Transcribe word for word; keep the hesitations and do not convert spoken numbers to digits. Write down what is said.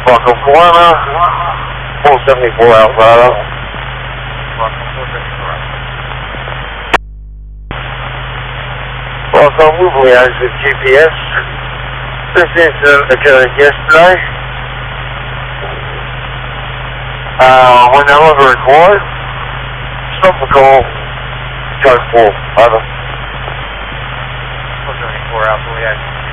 Buckle Corona, four seventy-four Alvarado. Buckle four seventy-four Alvarado. Well, so I'm moving out with G P S. This incident occurred yesterday. Uh, when I was record, something called Charge four, either. four seventy-four Alpha, we had